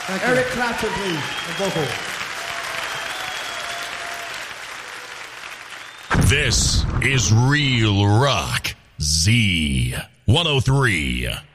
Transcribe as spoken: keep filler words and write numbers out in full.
Eric Clapton, please, on vocal. This is Real Rock Z one oh three.